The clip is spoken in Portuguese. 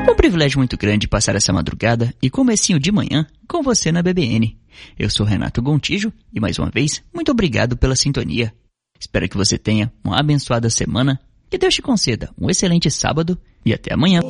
Um privilégio muito grande passar essa madrugada e comecinho de manhã com você na BBN. Eu sou Renato Gontijo e mais uma vez, muito obrigado pela sintonia. Espero que você tenha uma abençoada semana, que Deus te conceda um excelente sábado e até amanhã.